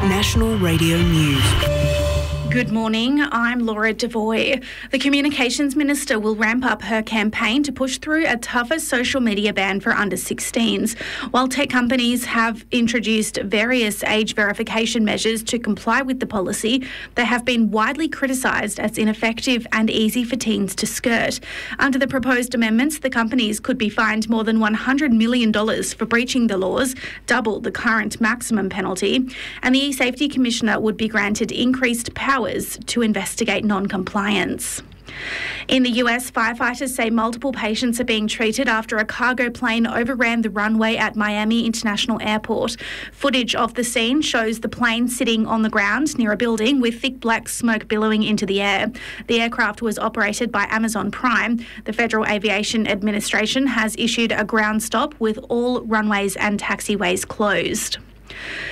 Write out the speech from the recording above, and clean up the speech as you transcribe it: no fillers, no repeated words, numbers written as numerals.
National Radio News. Good morning, I'm Laura Devoy. The Communications Minister will ramp up her campaign to push through a tougher social media ban for under-16s. While tech companies have introduced various age verification measures to comply with the policy, they have been widely criticised as ineffective and easy for teens to skirt. Under the proposed amendments, the companies could be fined more than $100 million for breaching the laws, double the current maximum penalty, and the eSafety Commissioner would be granted increased powers to investigate non-compliance. In the US, firefighters say multiple patients are being treated after a cargo plane overran the runway at Miami International Airport. Footage of the scene shows the plane sitting on the ground near a building with thick black smoke billowing into the air. The aircraft was operated by Amazon Prime. The Federal Aviation Administration has issued a ground stop with all runways and taxiways closed.